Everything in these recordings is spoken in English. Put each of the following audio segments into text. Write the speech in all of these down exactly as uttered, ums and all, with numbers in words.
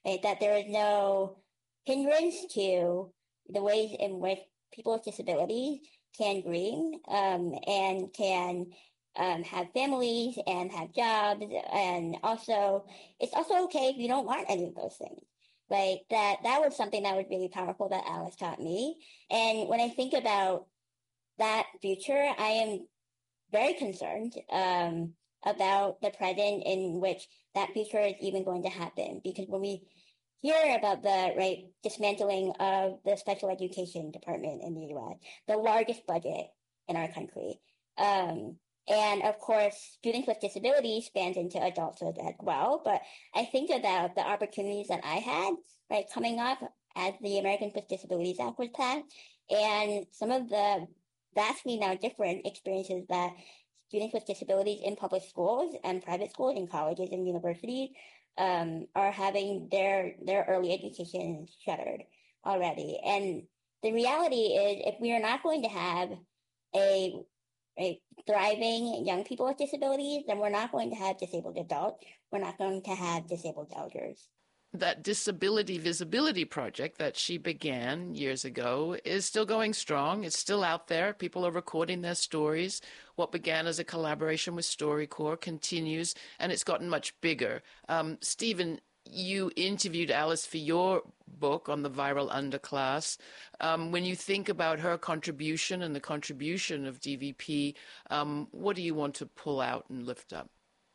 right? That there is no hindrance to the ways in which people with disabilities can dream um, and can um, have families and have jobs. And also, it's also okay if you don't want any of those things. Like that, that was something that was really powerful that Alice taught me. And when I think about that future, I am very concerned um, about the present in which that future is even going to happen. Because when we hear about the right dismantling of the special education department in the U S, the largest budget in our country, um, and of course, students with disabilities spans into adulthood as well. But I think about the opportunities that I had, right, coming up as the Americans with Disabilities Act was passed, and some of the vastly now different experiences that students with disabilities in public schools and private schools and colleges and universities um, are having their their early education shuttered already. And the reality is, if we are not going to have a a thriving young people with disabilities, then we're not going to have disabled adults. We're not going to have disabled elders. That Disability Visibility project that she began years ago is still going strong. It's still out there. People are recording their stories. What began as a collaboration with StoryCorps continues, and it's gotten much bigger. Um, Stephen, you interviewed Alice for your book on the viral underclass. Um, when you think about her contribution and the contribution of D V P, um, what do you want to pull out and lift up?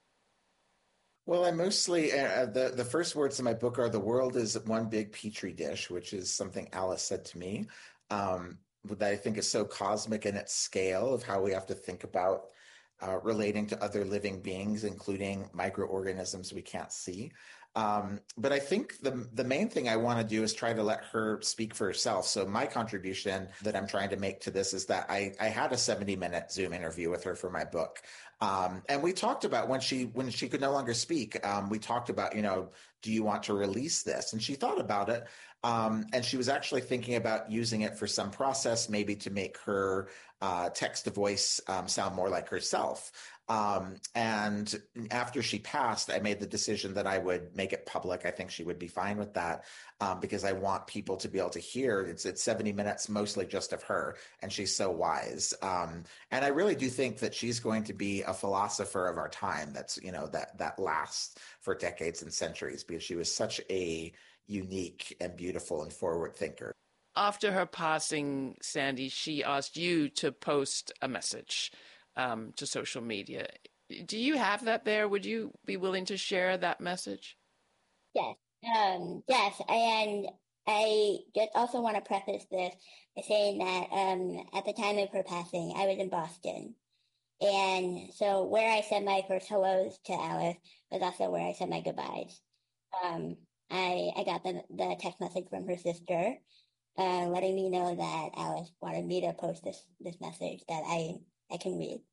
Well, I mostly, uh, the, the first words in my book are the world is one big petri dish, which is something Alice said to me, um, that I think is so cosmic in its scale of how we have to think about uh, relating to other living beings, including microorganisms we can't see. Um, but I think the the main thing I want to do is try to let her speak for herself. So my contribution that I'm trying to make to this is that I, I had a seventy minute Zoom interview with her for my book. Um, and we talked about when she when she could no longer speak, um, we talked about, you know, do you want to release this? And she thought about it. Um, and she was actually thinking about using it for some process, maybe to make her uh, text to voice um, sound more like herself. Um, and after she passed, I made the decision that I would make it public. I think she would be fine with that um, because I want people to be able to hear. It's, it's seventy minutes, mostly just of her, and she's so wise. Um, and I really do think that she's going to be a philosopher of our time. That's, you know, that that lasts for decades and centuries because she was such a unique and beautiful and forward thinker. After her passing, Sandy, she asked you to post a message um, to social media. Do you have that there? Would you be willing to share that message? Yes. Um, yes. And I just also want to preface this by saying that um, at the time of her passing, I was in Boston. And so where I said my first hellos to Alice was also where I said my goodbyes. Um, I, I got the, the text message from her sister uh, letting me know that Alice wanted me to post this, this message that I, I can read.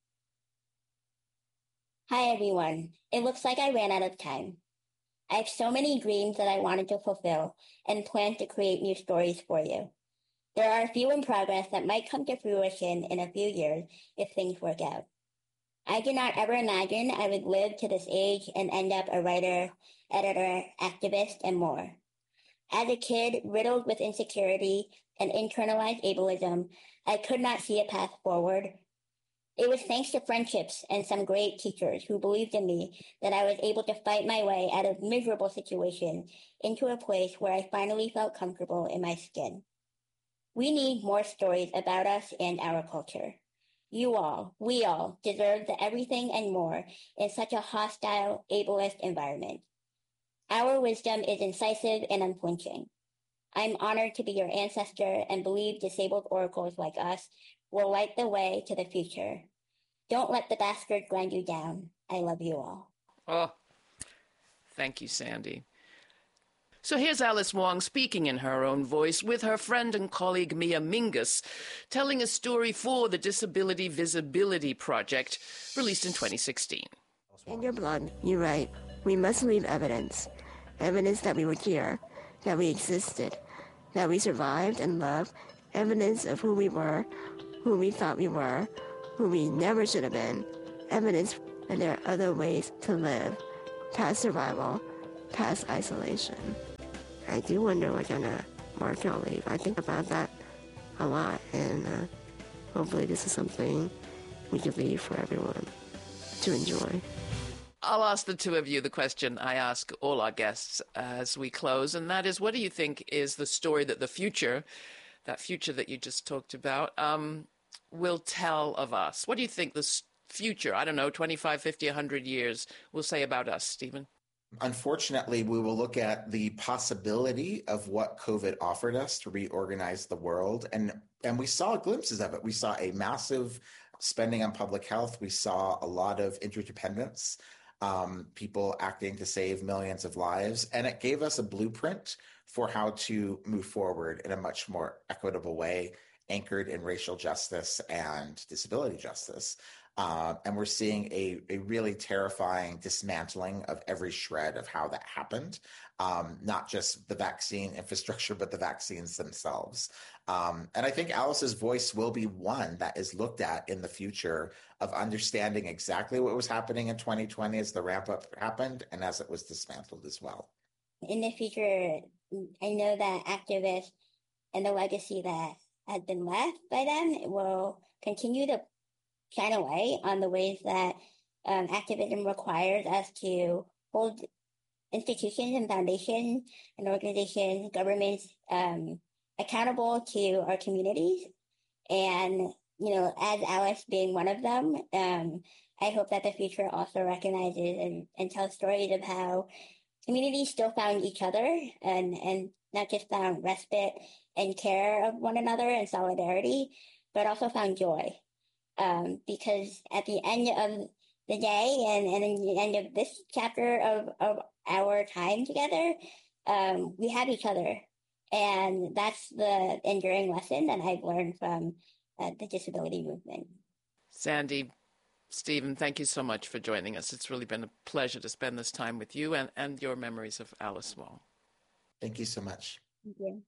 Hi, everyone. It looks like I ran out of time. I have so many dreams that I wanted to fulfill and plan to create new stories for you. There are a few in progress that might come to fruition in a few years if things work out. I did not ever imagine I would live to this age and end up a writer, editor, activist, and more. As a kid, riddled with insecurity and internalized ableism, I could not see a path forward. It was thanks to friendships and some great teachers who believed in me that I was able to fight my way out of miserable situations into a place where I finally felt comfortable in my skin. We need more stories about us and our culture. You all, we all, deserve the everything and more in such a hostile, ableist environment. Our wisdom is incisive and unflinching. I'm honored to be your ancestor and believe disabled oracles like us will light the way to the future. Don't let the bastard grind you down. I love you all. Oh, thank you, Sandy. So here's Alice Wong speaking in her own voice with her friend and colleague Mia Mingus, telling a story for the Disability Visibility Project, released in twenty sixteen. In your blood, you write, we must leave evidence. Evidence that we were here, that we existed, that we survived and loved, evidence of who we were, who we thought we were, who we never should have been, evidence that there are other ways to live, past survival, past isolation. I do wonder what kind of mark I'll leave. I think about that a lot, and uh, hopefully this is something we can leave for everyone to enjoy. I'll ask the two of you the question I ask all our guests as we close, and that is, what do you think is the story that the future, that future that you just talked about, um, will tell of us? What do you think the future, I don't know, twenty-five, fifty, one hundred years will say about us, Stephen? Unfortunately, we will look at the possibility of what COVID offered us to reorganize the world. And, and we saw glimpses of it. We saw a massive spending on public health. We saw a lot of interdependence. Um, people acting to save millions of lives. And it gave us a blueprint for how to move forward in a much more equitable way, anchored in racial justice and disability justice. Uh, and we're seeing a, a really terrifying dismantling of every shred of how that happened, um, not just the vaccine infrastructure, but the vaccines themselves. Um, and I think Alice's voice will be one that is looked at in the future of understanding exactly what was happening in twenty twenty as the ramp up happened and as it was dismantled as well. In the future, I know that activists and the legacy that has been left by them will continue to shine a light on the ways that um, activism requires us to hold institutions and foundations and organizations, governments um, accountable to our communities. And, you know, as Alice being one of them, um, I hope that the future also recognizes and, and tells stories of how communities still found each other and, and not just found respite and care of one another and solidarity, but also found joy. Um, because at the end of the day and, and at the end of this chapter of, of our time together, um, we have each other. And that's the enduring lesson that I've learned from uh, the disability movement. Sandy, Stephen, thank you so much for joining us. It's really been a pleasure to spend this time with you and, and your memories of Alice Wong. Thank you so much. Thank you.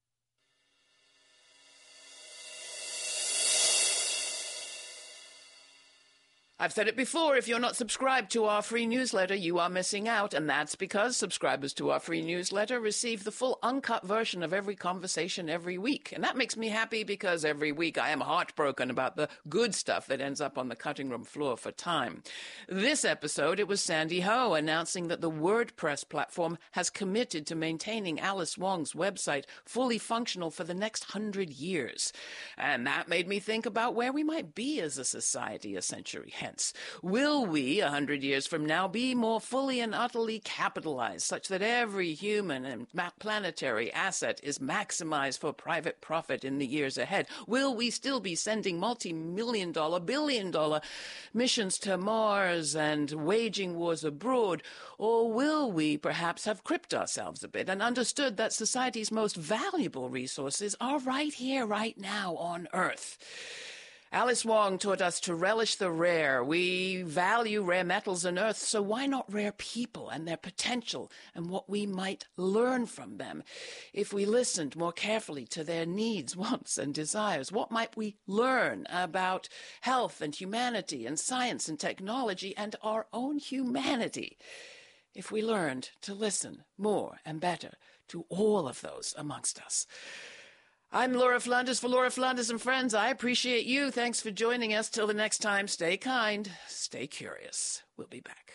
I've said it before, if you're not subscribed to our free newsletter, you are missing out, and that's because subscribers to our free newsletter receive the full uncut version of every conversation every week. And that makes me happy because every week I am heartbroken about the good stuff that ends up on the cutting room floor for time. This episode, it was Sandy Ho announcing that the WordPress platform has committed to maintaining Alice Wong's website fully functional for the next hundred years. And that made me think about where we might be as a society a century hence. Will we, a hundred years from now, be more fully and utterly capitalized such that every human and planetary asset is maximized for private profit in the years ahead? Will we still be sending multi-million dollar, billion dollar missions to Mars and waging wars abroad? Or will we perhaps have crimped ourselves a bit and understood that society's most valuable resources are right here, right now on Earth? Alice Wong taught us to relish the rare. We value rare metals and earth, so why not rare people and their potential and what we might learn from them? If we listened more carefully to their needs, wants, and desires, what might we learn about health and humanity and science and technology and our own humanity? If we learned to listen more and better to all of those amongst us. I'm Laura Flanders for Laura Flanders and Friends. I appreciate you. Thanks for joining us. Till the next time, stay kind, stay curious. We'll be back.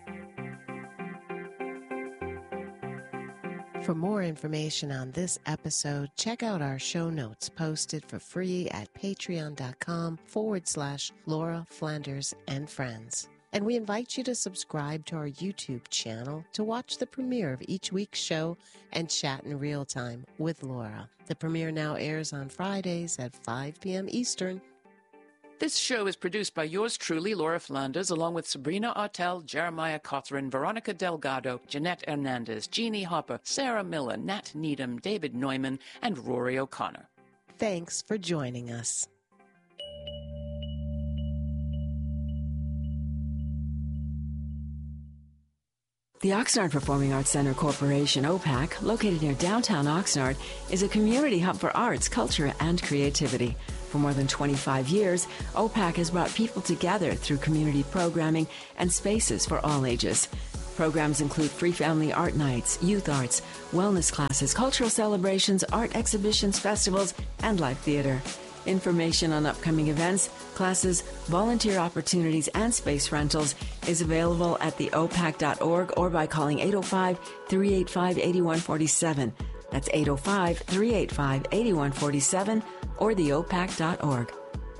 For more information on this episode, check out our show notes posted for free at patreon.com forward slash Laura Flanders and Friends. And we invite you to subscribe to our YouTube channel to watch the premiere of each week's show and chat in real time with Laura. The premiere now airs on Fridays at five p.m. Eastern. This show is produced by yours truly, Laura Flanders, along with Sabrina Artel, Jeremiah Cothran, Veronica Delgado, Jeanette Hernandez, Jeannie Hopper, Sarah Miller, Nat Needham, David Neumann, and Rory O'Connor. Thanks for joining us. The Oxnard Performing Arts Center Corporation, O PAC, located near downtown Oxnard, is a community hub for arts, culture, and creativity. For more than twenty-five years, O PAC has brought people together through community programming and spaces for all ages. Programs include free family art nights, youth arts, wellness classes, cultural celebrations, art exhibitions, festivals, and live theater. Information on upcoming events, classes, volunteer opportunities, and space rentals is available at the o pac dot org or by calling eight oh five, three eight five, eight one four seven. That's eight oh five, three eight five, eight one four seven or the o pac dot org.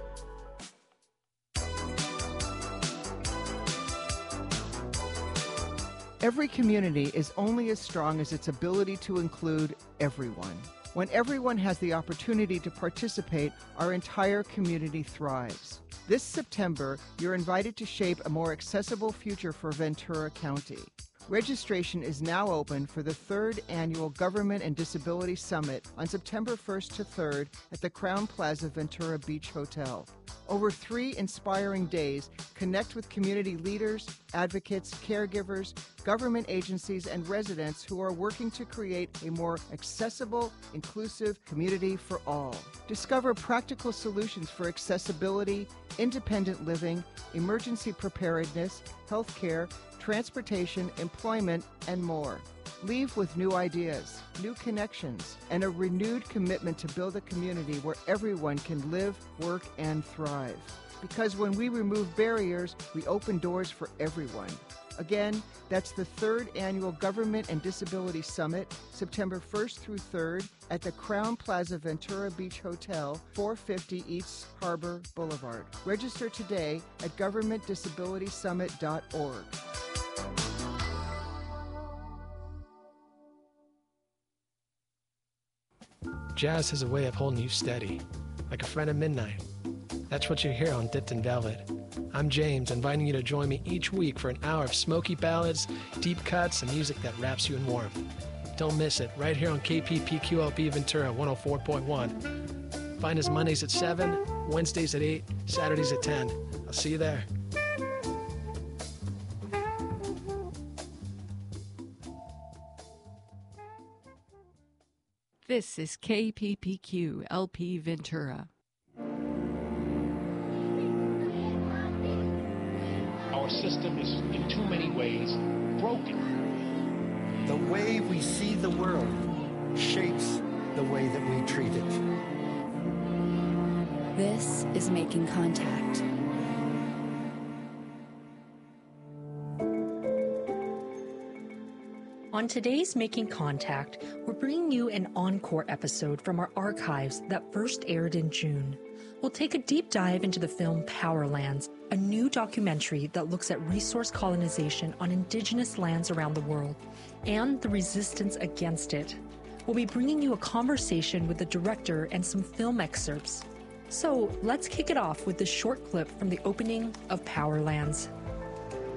Every community is only as strong as its ability to include everyone. When everyone has the opportunity to participate, our entire community thrives. This September, you're invited to shape a more accessible future for Ventura County. Registration is now open for the third annual Government and Disability Summit on September first to third at the Crowne Plaza Ventura Beach Hotel. Over three inspiring days, connect with community leaders, advocates, caregivers, government agencies, and residents who are working to create a more accessible, inclusive community for all. Discover practical solutions for accessibility, independent living, emergency preparedness, healthcare, transportation, employment, and more. Leave with new ideas, new connections, and a renewed commitment to build a community where everyone can live, work, and thrive. Because when we remove barriers, we open doors for everyone. Again, that's the third annual Government and Disability Summit, September first through third at the Crowne Plaza Ventura Beach Hotel, four fifty East Harbor Boulevard. Register today at government disability summit dot org. Jazz has a way of holding you steady, like a friend at midnight. That's what you hear on Dipped in Velvet. I'm James, inviting you to join me each week for an hour of smoky ballads, deep cuts, and music that wraps you in warmth. Don't miss it, right here on K P P Q L P Ventura one oh four point one. Find us Mondays at seven, Wednesdays at eight, Saturdays at ten. I'll see you there. This is K P P Q L P Ventura. Our system is in too many ways broken. The way we see the world shapes the way that we treat it. This is Making Contact. On today's Making Contact, we're bringing you an encore episode from our archives that first aired in June. We'll take a deep dive into the film Powerlands, a new documentary that looks at resource colonization on indigenous lands around the world and the resistance against it. We'll be bringing you a conversation with the director and some film excerpts. So let's kick it off with this short clip from the opening of Powerlands.